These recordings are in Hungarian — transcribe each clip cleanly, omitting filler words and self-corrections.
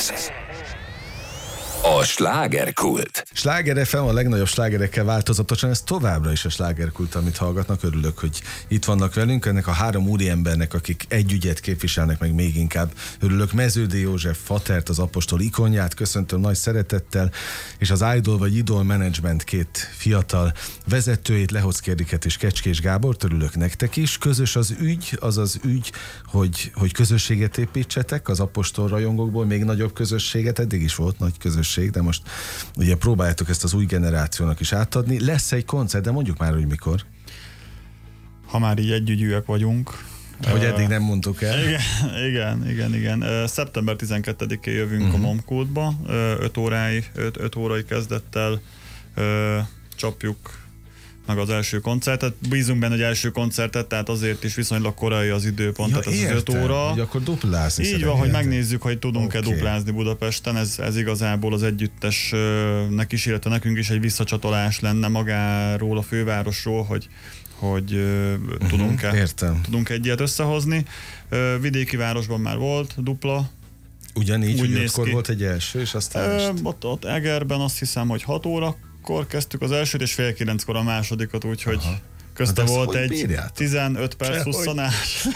A slágerkult. Sláger FM a legnagyobb slágerekkel változatosan, ez továbbra is a slágerkult, amit hallgatnak. Örülök, hogy itt vannak velünk. Ennek a három úriembernek, akik egy ügyet képviselnek, meg még inkább örülök. Meződi József Fatert, az Apostol ikonját köszöntöm nagy szeretettel, és az Idol vagy Idol Management két fiatal vezetőjét, Lehocki Eriket és Kecskés Gábort. Örülök nektek is. Közös az ügy, hogy közösséget építsetek az Apostol rajongókból, még nagyobb közösséget, eddig is volt nagy közösség, de most ugye próbáljátok ezt az új generációnak is átadni. Lesz egy koncert, de mondjuk már, hogy mikor. Ha már így együgyűek vagyunk. Hogy eddig nem mondtuk el. Igen. Szeptember 12-én jövünk a Momkódba, 5 órai kezdettel csapjuk meg az első koncertet. Bízunk benne, hogy első koncertet, tehát azért is viszonylag korai az időpont, tehát ez az 5 óra. Hogy akkor duplázni. Így van, hogy megnézzük, hogy tudunk-e duplázni Budapesten. Ez igazából az együttesnek is, illetve nekünk is egy visszacsatolás lenne magáról, a fővárosról, hogy tudunk egy ilyet összehozni. Vidéki városban már volt dupla. Ugyanígy, hogy 5-kor volt egy első, és aztán ott Egerben azt hiszem, hogy 6 órakor kezdtük az elsőt, és fél 9-kor a másodikat, úgyhogy közte volt egy bírjátok? 15 perc husszanás.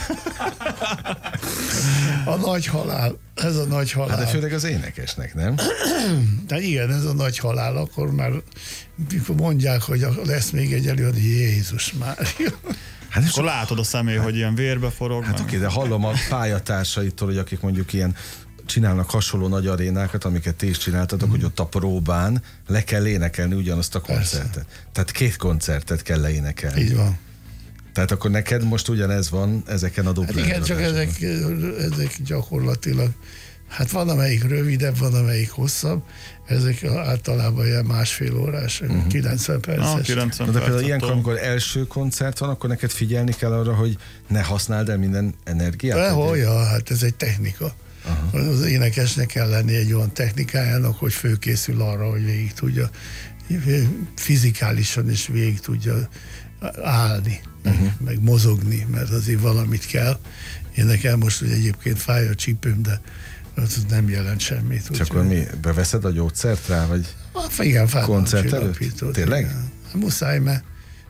A nagy halál. Ez a nagy halál. Hát de főleg az énekesnek, nem? De igen, ez a nagy halál, akkor már mondják, hogy lesz még egy előadó, Jézus Mária. Hát akkor látod a személy, hogy ilyen vérbe forog. Hát oké, de hallom a pályatársaitól, hogy akik mondjuk ilyen csinálnak hasonló nagy arénákat, amiket ti is csináltatok, hogy ott a próbán le kell énekelni ugyanazt a koncertet. Persze. Tehát 2 koncertet kell leénekelni. Így van. Tehát akkor neked most ugyanez van ezeken a duplán. Hát igen, csak ezek gyakorlatilag, hát van amelyik rövidebb, van amelyik hosszabb, ezek általában ilyen másfél órás, 90 perces. 90 de például ilyenkor, amikor első koncert van, akkor neked figyelni kell arra, hogy ne használd el minden energiát? Hát ez egy technika. Aha. Az énekesnek kell lenni egy olyan technikájának, hogy fölkészül arra, hogy végig tudja, fizikálisan is végig tudja állni, meg mozogni, mert azért valamit kell. Én nekem most ugye egyébként fáj a csípőm, de az nem jelent semmit. És akkor mi, beveszed a gyógyszert rá, vagy igen, koncert előtt? Tényleg? Igen. Muszáj, mert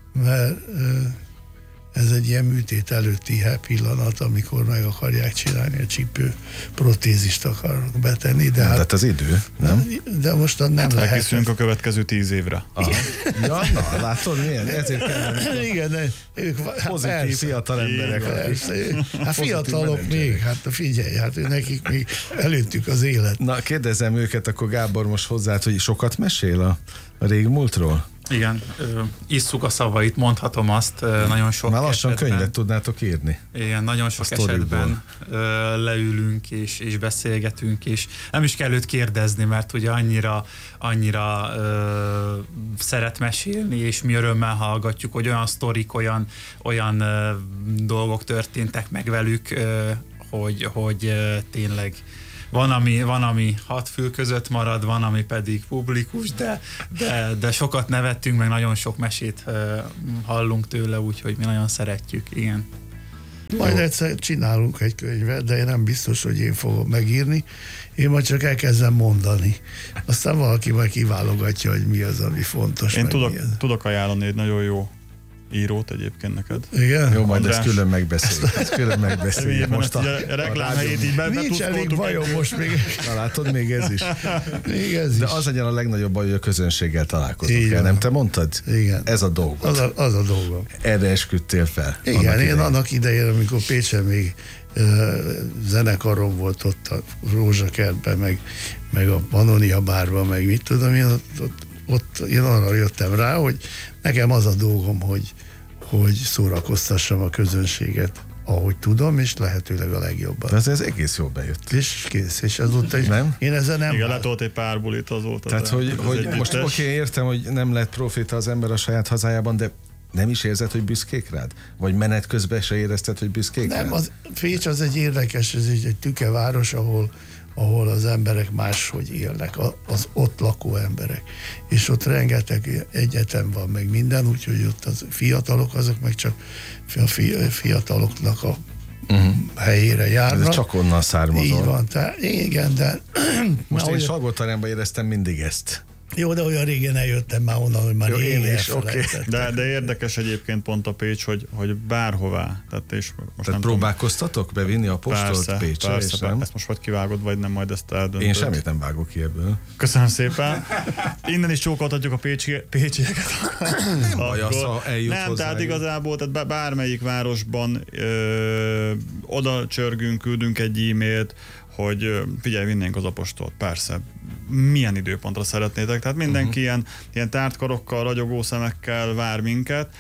ez egy ilyen műtét előtti pillanat, amikor meg akarják csinálni a csípő, protézist akarnak betenni. De hát az idő, nem? De most nem lehet. Elkészülünk a következő 10 évre. Ja, na, látod milyen? Ezért kell. Igen, ők pozitív fiatal emberek. Hát fiatalok még, hát figyelj, hát nekik még előttük az élet. Na, kérdezem őket, akkor Gábor most hozzá, hogy sokat mesél a régmúltról? Igen, isszuk a szavait, mondhatom azt, nagyon sok már lassan esetben, könyvet tudnátok írni. Igen, nagyon sok esetben leülünk és beszélgetünk, és nem is kell őt kérdezni, mert ugye annyira szeret mesélni, és mi örömmel hallgatjuk, hogy olyan sztorik, olyan dolgok történtek meg velük, hogy tényleg van, ami 6 fül között marad, van, ami pedig publikus, de sokat nevettünk, meg nagyon sok mesét hallunk tőle, úgyhogy mi nagyon szeretjük, igen. Majd egyszer csinálunk egy könyvet, de én nem biztos, hogy én fogom megírni. Én majd csak elkezdem mondani. Aztán valaki majd kiválogatja, hogy mi az, ami fontos. Én tudok ajánlani egy nagyon jó írót egyébként neked. Igen? Jó, majd ezt külön megbeszéljük. Most a reklámhelyét így nincs elég bajom most még. Na látod, még ez is. Még ez de is. az legyen a legnagyobb baj, hogy a közönséggel találkozunk el, nem te mondtad? Igen. Ez a dolgod. Az a dolgom. Erre esküdtél fel. Igen, én annak idején, amikor Pécsen még zenekarom volt ott a Rózsakertben, meg a Pannonia bárban, meg mit tudom én, ott én arra jöttem rá, hogy nekem az a dolgom, hogy szórakoztassam a közönséget, ahogy tudom, és lehetőleg a legjobban. De ez egész jól bejött. És kész, és azóta is. Nem? Én ezzel nem... Igen, letolt egy pár bulit azóta. Tehát, hogy most oké, értem, hogy nem lett profita az ember a saját hazájában, de nem is érzed, hogy büszkék rád? Vagy menet közben se érezted, hogy büszkék rád? Nem, Pécs az egy érdekes, ez egy tükeváros, ahol az emberek máshogy élnek, az ott lakó emberek. És ott rengeteg egyetem van, meg minden, úgyhogy ott az fiatalok, azok meg csak a fiataloknak a helyére járnak. Ez csak onnan származol. Így van, tehát igen, de... Most én Salgótarjánban éreztem mindig ezt. Jó, de olyan régen eljöttem már onnan, hogy már én is, okay. De érdekes egyébként pont a Pécs, hogy bárhová. Tehát próbálkoztatok bevinni a postolt Pécsre, persze, és nem? Ezt most vagy kivágod, vagy nem, majd ezt eldöntöd. Én semmit nem vágok ki ebből. Köszönöm szépen. Innen is csókoltatjuk a pécsieket. Nem baj, az, ha eljut nem, hozzá. tehát igazából tehát bármelyik városban oda csörgünk, küldünk egy e-mailt, hogy figyelj, vinnénk az apostolt, persze. Milyen időpontra szeretnétek? Tehát mindenki ilyen tárt karokkal, ragyogó szemekkel vár minket.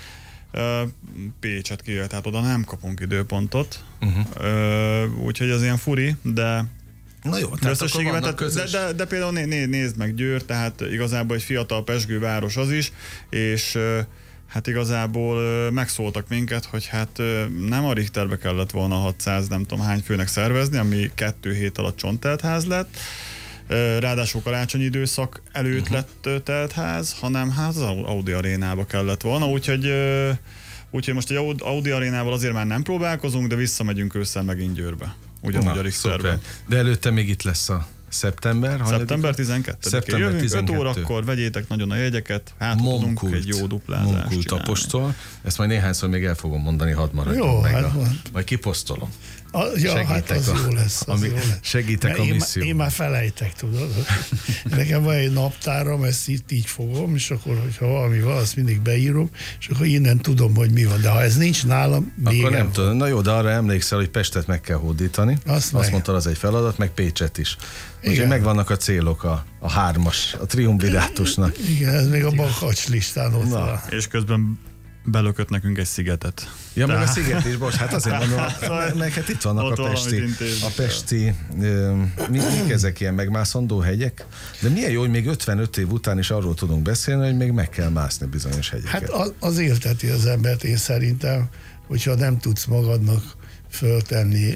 Pécset kijöhet, tehát oda nem kapunk időpontot. Úgyhogy ez ilyen furi, de na jó, tehát de például nézd meg Győr, tehát igazából egy fiatal pezsgő város az is, és hát igazából megszóltak minket, hogy hát nem a Richterbe kellett volna 600 nem tudom hány főnek szervezni, ami 2 hét alatt csontteltház lett, ráadásul karácsonyi időszak előtt lett teltház, hanem hát az Audi arénába kellett volna, úgyhogy most egy Audi arénával azért már nem próbálkozunk, de visszamegyünk ősszel megint Győrbe. Ugyanúgy a Richterbe. De előtte még itt lesz a szeptember 12. Jövünk 5 órakor, vegyétek nagyon a jegyeket, hát tudunk egy jó duplázást Monkult apostol. Ezt majd néhányszor még el fogom mondani, hadd maradjon jó, meg. Hát majd kiposztolom. Hát az jó lesz. Segítek a misszió. Én már felejtek, tudod. Nekem van egy naptáram, ezt itt így fogom, és akkor, hogyha valami van, azt mindig beírom, és akkor innen tudom, hogy mi van. De ha ez nincs nálam, akkor nem tudom. Na jó, de arra emlékszel, hogy Pestet meg kell hódítani. Azt mondtad, az egy feladat, meg Pécset is. Úgyhogy megvannak a célok a 3-as, a triumvirátusnak. Igen, ez még a bakacs listán ott van. És közben belökött nekünk egy szigetet. Ja, meg a sziget is, bocs, hát azért mondom, meg hát itt vannak a pesti mik ezek ilyen megmászandó hegyek, de milyen jó, hogy még 55 év után is arról tudunk beszélni, hogy még meg kell mászni bizonyos hegyeket. Hát az élteti az embert, én szerintem, hogyha nem tudsz magadnak föltenni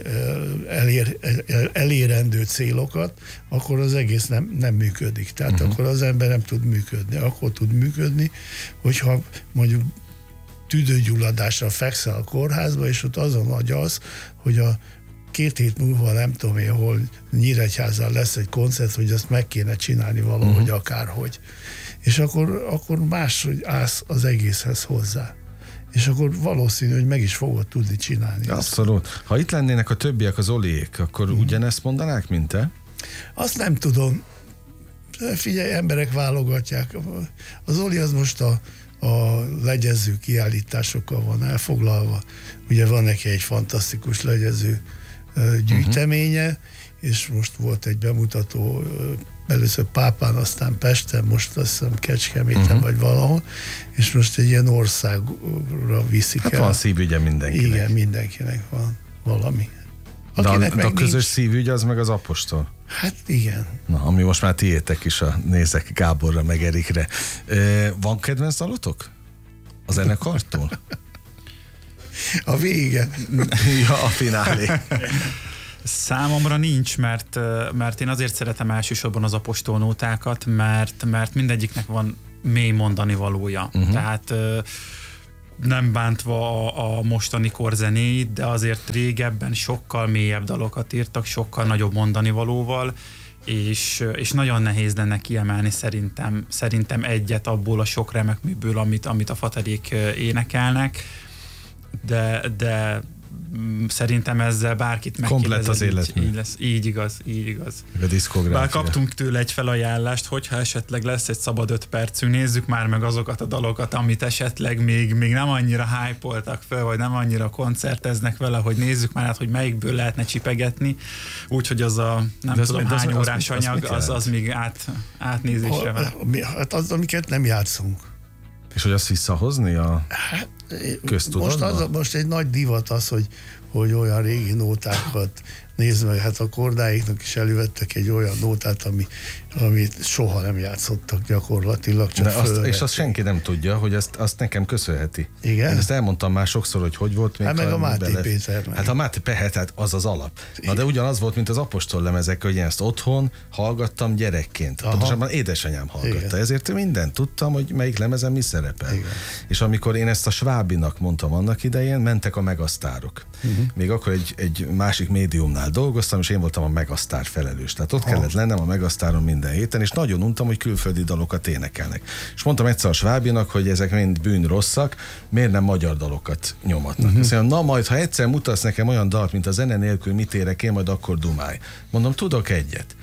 elérendő célokat, akkor az egész nem működik. Tehát akkor az ember nem tud működni. Akkor tud működni, hogyha mondjuk tüdőgyulladásra fekszel a kórházba, és ott azon agyalsz, hogy a 2 hét múlva nem tudom én, hol Nyíregyházán lesz egy koncert, hogy azt meg kéne csinálni valahogy akárhogy. És akkor máshogy állsz az egészhez hozzá. És akkor valószínű, hogy meg is fogod tudni csinálni. Abszolút. Ha itt lennének a többiek, az Oliék, akkor ugyanezt mondanák, mint te? Azt nem tudom. Figyelj, emberek válogatják. Az Oli az most a legyező kiállításokkal van elfoglalva. Ugye van neki egy fantasztikus legyező gyűjteménye, és most volt egy bemutató először Pápán, aztán Pesten, most azt hiszem Kecskeméten vagy valahol, és most egy ilyen országra viszik el. Van szívügye mindenkinek. Igen, mindenkinek van valami. De a közös szívügy az meg az apostol. Hát igen. Na, ami most már tiétek is, nézek Gáborra meg Erikre. Van kedvenc dalotok? A zenekartól? A vége. Ja, a finálé. Számomra nincs, mert én azért szeretem elsősorban az apostolnótákat, mert mindegyiknek van mély mondani valója. Tehát nem bántva a mostani korzenéit, de azért régebben sokkal mélyebb dalokat írtak, sokkal nagyobb mondani valóval, és nagyon nehéz lenne kiemelni szerintem egyet abból a sok remek műből, amit a Fatalék énekelnek, de szerintem ezzel bárkit komplet az élet. Így lesz. Így igaz. A diszkográfia. Bár kaptunk tőle egy felajánlást, hogyha esetleg lesz egy szabad 5 percünk, nézzük már meg azokat a dalokat, amit esetleg még nem annyira hype-oltak fel, vagy nem annyira koncerteznek vele, hogy nézzük már át, hogy melyikből lehetne csipegetni, úgyhogy az a nem tudom hány órás anyag, az még átnézésre van. Hát az, amiket nem játszunk. És hogy azt visszahozni a köztudatba? Most egy nagy divat az, hogy olyan régi nótákat nézd meg, hát a kordáiknak is elővettek egy olyan nótát, amit soha nem játszottak gyakorlatilag, csak és azt senki nem tudja, hogy azt nekem köszönheti. Igen? Én ezt elmondtam már sokszor, hogy volt még. Hát meg a Máté Péter. Hát a Máté Péter, hát az az alap. Na de ugyanaz volt, mint az apostol lemezek, hogy én ezt otthon hallgattam gyerekként. Pontosabban édesanyám hallgatta. Igen. Ezért mindent tudtam, hogy melyik lemezen mi szerepel. Igen. És amikor én ezt a Svábinak mondtam annak idején, mentek a megasztárok. még akkor egy másik médiumnál dolgoztam, és én voltam a Megasztár felelős. Tehát ott kellett lennem a Megasztáron minden héten, és nagyon untam, hogy külföldi dalokat énekelnek. És mondtam egyszer a Svábinak, hogy ezek mind bűnrosszak, miért nem magyar dalokat nyomatnak. Azt mondja, na majd, ha egyszer mutatsz nekem olyan dalt, mint a zene nélkül mit érek én, majd akkor dumálj. Mondom, tudok egyet.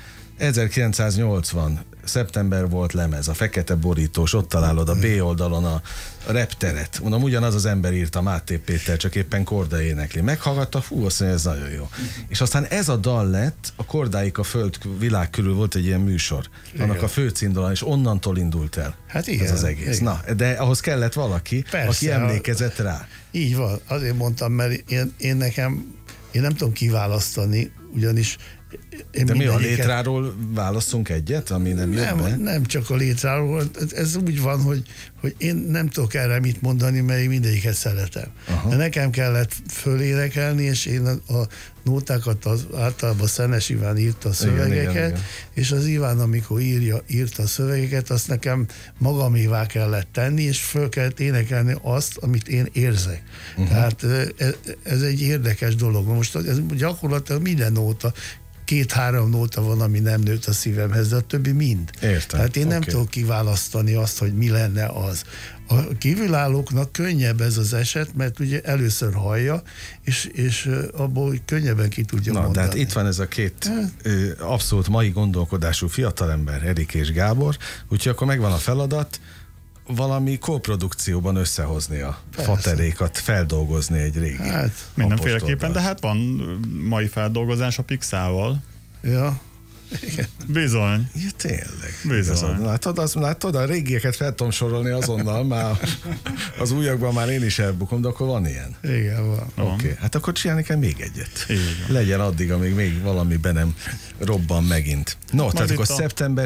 1980 szeptember volt lemez, a fekete borítós, ott találod a B oldalon a repteret. Mondom, ugyanaz az ember írta, Máté Péter, csak éppen Korda énekli. Meghallgatta, fú, azt mondja, ez nagyon jó. És aztán ez a dal lett, a Kordáik a föld világ körül volt egy ilyen műsor. Annak a főcímdalán, és onnantól indult el. Hát igen, ez az egész. Igen. Na, de ahhoz kellett valaki, persze, aki emlékezett rá. Így van, azért mondtam, mert én nem tudom kiválasztani, ugyanis de mi a létráról válaszunk egyet, ami nem jött be? Nem csak a létráról, ez úgy van, hogy én nem tudok erre mit mondani, mert én mindegyiket szeretem. De nekem kellett fölénekelni, és én a nótákat általában Szenes Iván írta a szövegeket, igen. És az Iván, amikor írta a szövegeket, azt nekem magamévá kellett tenni, és föl kellett énekelni azt, amit én érzek. Tehát ez egy érdekes dolog. Most ez gyakorlatilag minden nóta, 2-3 nóta van, ami nem nőtt a szívemhez, de a többi mind. Értem. Tehát én nem tudok kiválasztani azt, hogy mi lenne az. A kívülállóknak könnyebb ez az eset, mert ugye először hallja, és abból könnyebben ki tudja mondani. De hát itt van ez a két abszolút mai gondolkodású fiatalember, Erik és Gábor, úgyhogy akkor megvan a feladat, valami kóprodukcióban összehozni a faterékat, feldolgozni egy régi. Hát mindenféleképpen, de hát van mai feldolgozás a Pixával. Ja. Igen. Bizony. Ja, tényleg. Bizony. Látod, a régieket fel tudom sorolni azonnal, már az újakban már én is elbukom, de akkor van ilyen. Igen, van. Oké, hát akkor csinálni kell még egyet. Igen. Legyen addig, amíg még valami be nem robban megint. No, tehát akkor szeptember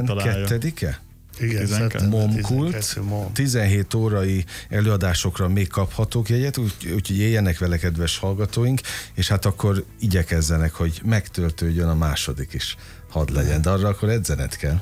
12-e? Igen, Momkult, 17 órai előadásokra még kaphatók jegyet, úgyhogy éljenek vele, kedves hallgatóink, és hát akkor igyekezzenek, hogy megtöltődjön a második is. Hadd legyen, de arra akkor edzened kell.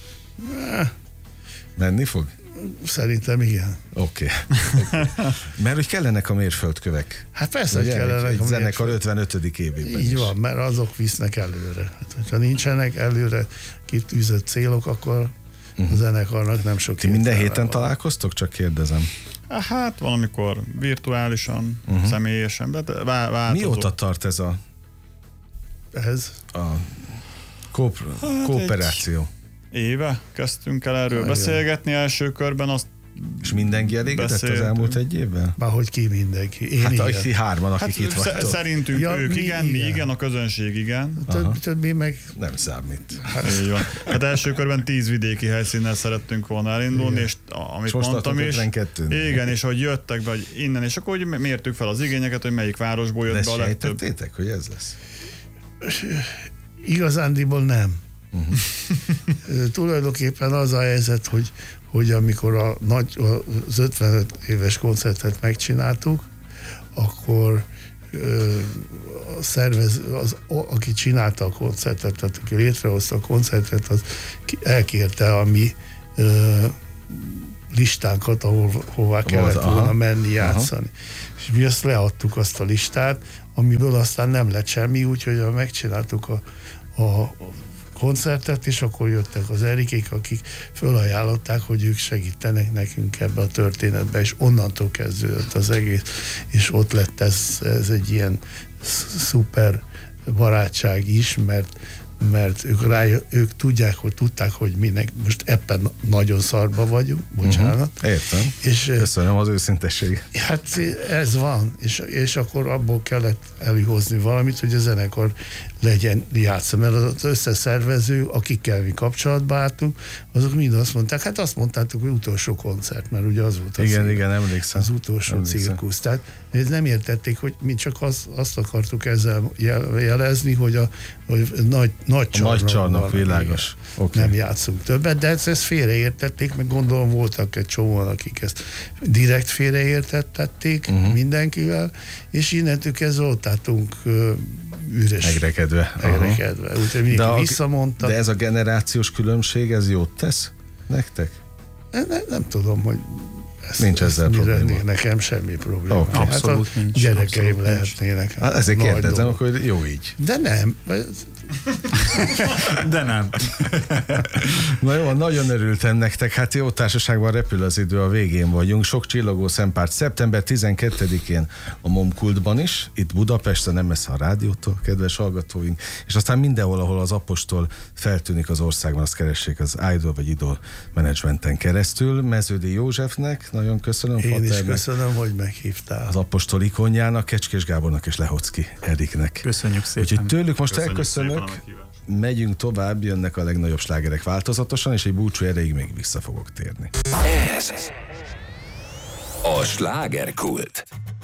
Menni fog? Szerintem igen. Oké. Mert hogy kellenek a mérföldkövek. Hát persze, hogy kellenek a zenekar 55. évében. Így van, mert azok visznek előre. Hát, hogyha nincsenek előre kitűzött célok, akkor a zenekarnak nem sok. Ti minden héten találkoztok? Csak kérdezem. Hát valamikor virtuálisan, személyesen, de változó. Mióta tart ez a kooperáció? Éve kezdtünk el erről beszélgetni első körben, azt és mindenki elégedett az elmúlt egy évben? Bárhogy ki mindenki. Én hát igen. Hárman, akik itt vagytok. Szerintünk ők igen, mi igen, a közönség igen. Többi meg nem számít. Hát első körben 10 vidéki helyszínnel szerettünk volna elindulni, és amit mondtam is. Igen, és hogy jöttek be, hogy innen, és akkor hogy mértük fel az igényeket, hogy melyik városból jött be a legtöbb. De sejtettétek, hogy ez lesz? Igazándiból nem. Tulajdonképpen az a helyzet, hogy amikor az 55 éves koncertet megcsináltuk, akkor aki csinálta a koncertet, tehát aki létrehozta a koncertet, az elkérte a mi listánkat, hová kellett volna menni játszani. És mi azt leadtuk, azt a listát, amiből aztán nem lett semmi, úgyhogy megcsináltuk a koncertet, és akkor jöttek az Erikék, akik fölajánlották, hogy ők segítenek nekünk ebbe a történetbe, és onnantól kezdődött az egész, és ott lett ez egy ilyen szuper barátság is, mert ők tudták, hogy mi most ebben nagyon szarba vagyunk, bocsánat. Értem. És, köszönöm az őszintességet. Hát ez van, és akkor abból kellett előhozni valamit, hogy a zenekar legyen játszva, mert az összeszervező, akikkel mi kapcsolatba álltunk, azok mind azt mondták, hát azt mondtátok, hogy utolsó koncert, mert ugye az volt igen, emlékszem. Az utolsó cirkusz. Tehát nem értették, hogy mi csak azt akartuk ezzel jelezni, hogy a nagy csarnok világos. Nem játszunk többet, de ezt félreértették, meg gondolom voltak egy csomóan, akik ezt direkt félreértették mindenkivel, és innentől kezdve ott álltunk üres. Megrekedve. Úgyhogy mindenki visszamondta. De ez a generációs különbség, ez jót tesz nektek? Nem tudom, hogy Nincs ezzel probléma. Nekem semmi probléma. Okay. Abszolút hát nincs. Gyerekeim Abszolút lehetnének. Hát ezért nagy kérdezem, dolog. akkor jó így. De nem. De nem. Na jó, nagyon örültem nektek, hát jó társaságban repül az idő, a végén vagyunk. Sok csillogó szempárt szeptember 12-én a Momkultban is, itt Budapesten, nem messze a rádiótól, kedves hallgatóink, és aztán mindenhol, ahol az apostol feltűnik az országban, azt keressék az Idol vagy Idol menedzsmenten keresztül. Meződi Józsefnek nagyon köszönöm. Én is Faternek, köszönöm, hogy meghívtál. az apostol ikonjának, Kecskés Gábornak és Lehocki Eriknek. Köszönjük szépen. Úgyhogy tőlük most Köszönjük elköszönök. szépen a meghívást. Megyünk tovább, jönnek a legnagyobb slágerek változatosan, és egy búcsú erejéig még vissza fogok térni. Ez a slágerkult.